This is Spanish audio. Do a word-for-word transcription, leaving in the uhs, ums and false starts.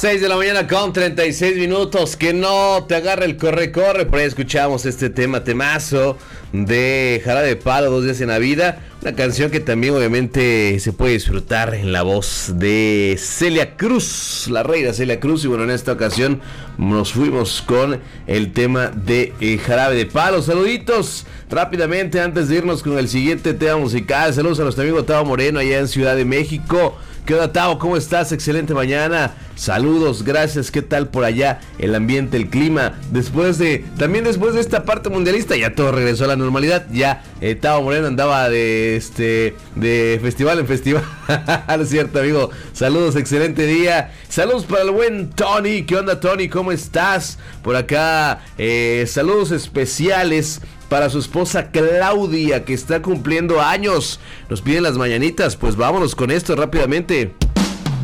seis de la mañana con treinta y seis minutos. Que no te agarre el corre-corre. Por ahí escuchamos este tema, temazo de Jarabe de Palo, Dos días en la vida. Una canción que también obviamente se puede disfrutar en la voz de Celia Cruz, la reina Celia Cruz. Y bueno, en esta ocasión nos fuimos con el tema de eh, Jarabe de Palo. Saluditos rápidamente antes de irnos con el siguiente tema musical. Saludos a nuestro amigo Tavo Moreno allá en Ciudad de México. ¿Qué onda, Tavo? ¿Cómo estás? Excelente mañana. Saludos, gracias. ¿Qué tal por allá el ambiente, el clima? Después de, también después de esta parte mundialista, ya todo regresó a la normalidad. Ya eh, Tavo Moreno andaba de este de festival en festival. No es cierto, amigo. Saludos, excelente día. Saludos para el buen Tony. ¿Qué onda, Tony? ¿Cómo estás? Por acá, eh, saludos especiales para su esposa Claudia, que está cumpliendo años. Nos piden las mañanitas, pues vámonos con esto rápidamente.